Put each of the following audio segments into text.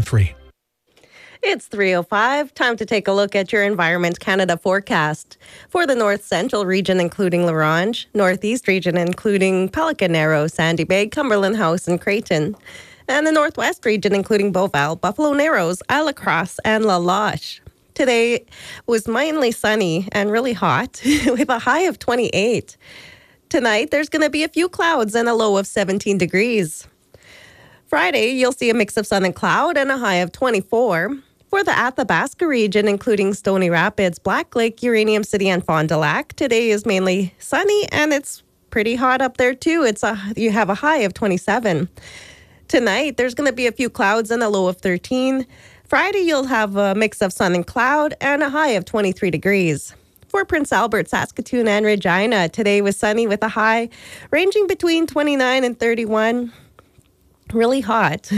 3. It's 3:05. Time to take a look at your Environment Canada forecast. For the North Central region, including La Ronge, Northeast region, including Pelican Narrows, Sandy Bay, Cumberland House, and Creighton, and the Northwest region, including Beauval, Buffalo Narrows, Isle La Crosse, and La Loche. Today was mainly sunny and really hot with a high of 28. Tonight, there's going to be a few clouds and a low of 17 degrees. Friday, you'll see a mix of sun and cloud and a high of 24. For the Athabasca region, including Stony Rapids, Black Lake, Uranium City, and Fond du Lac, today is mainly sunny and it's pretty hot up there too. You have a high of 27. Tonight, there's going to be a few clouds and a low of 13. Friday, you'll have a mix of sun and cloud and a high of 23 degrees. For Prince Albert, Saskatoon, and Regina, today was sunny with a high ranging between 29 and 31. Really hot.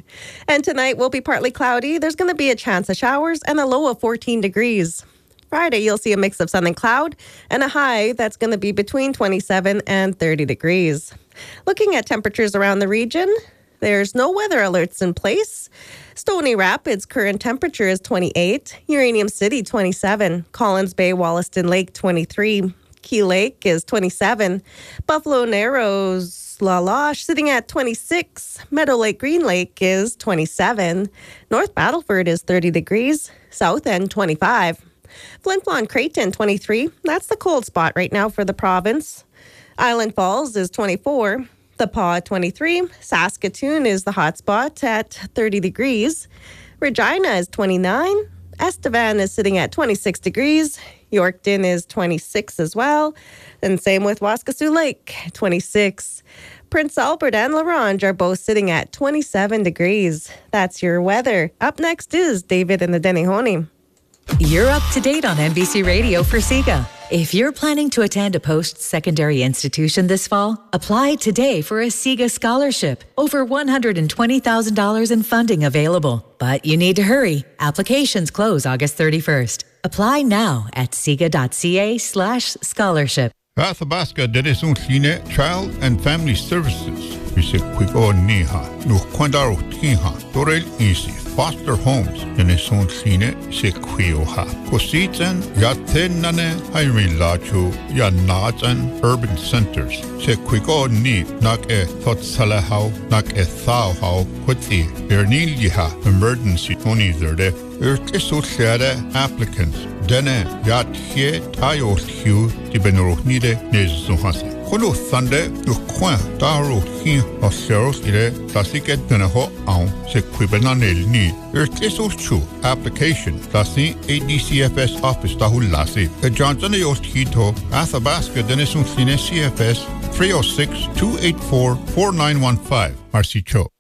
And tonight will be partly cloudy. There's going to be a chance of showers and a low of 14 degrees. Friday, you'll see a mix of sun and cloud and a high that's going to be between 27 and 30 degrees. Looking at temperatures around the region, there's no weather alerts in place. Stony Rapids current temperature is 28, Uranium City 27, Collins Bay, Wollaston Lake 23, Key Lake is 27, Buffalo Narrows, La Loche sitting at 26. Meadow Lake, Green Lake is 27. North Battleford is 30 degrees. South End, 25. Flin Flon, Creighton, 23. That's the cold spot right now for the province. Island Falls is 24. The Paw, 23. Saskatoon is the hot spot at 30 degrees. Regina is 29. Estevan is sitting at 26 degrees. Yorkton is 26 as well. And same with Waskesiu Lake, 26. Prince Albert and La Ronge are both sitting at 27 degrees. That's your weather. Up next is David and the Denihoni. You're up to date on NBC Radio for SIGA. If you're planning to attend a post-secondary institution this fall, apply today for a SIGA scholarship. Over $120,000 in funding available. But you need to hurry. Applications close August 31st. Apply now at siga.ca/scholarship. Athabasca Dedison Cine Child and Family Services. Visit Quigo Niha, Nuquandaro Tinha, Dorel Easy, Foster Homes, Dedison Cine, Sequioha. Cositan, Yatenane, Irene Lachu, Yanazan, Urban Centers. Sequigo Ni, Nak e Thotsalahau, Nak e Thauhau, Quati, Berniliha, Emergency Tony Zerde, Associated applicants. Dene yat he tayo hiu di benorohnide nezuhase. Kono thande du khoa taro hi oseros ire tasike deneho on se quibenanel ni. Chu application tasi ADCFS office tahulasi. Johnson yost hito Athabasca Denison Cine CFS 306-284-4915 Marcicho.